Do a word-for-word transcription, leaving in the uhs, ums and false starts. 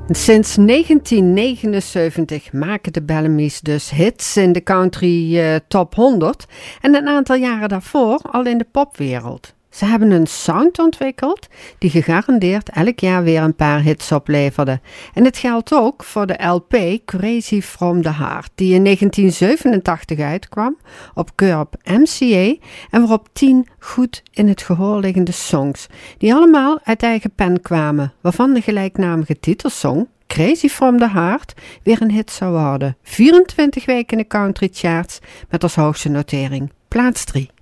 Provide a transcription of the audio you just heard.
Sinds negentien negenenzeventig maken de Bellamy's dus hits in de country uh, top honderd en een aantal jaren daarvoor al in de popwereld. Ze hebben een sound ontwikkeld die gegarandeerd elk jaar weer een paar hits opleverde. En het geldt ook voor de L P Crazy From The Heart, die in negentien zevenentachtig uitkwam op Curb M C A en waarop tien goed in het gehoor liggende songs, die allemaal uit eigen pen kwamen, waarvan de gelijknamige titelsong Crazy From The Heart weer een hit zou worden. vierentwintig weken in de country charts met als hoogste notering plaats drie.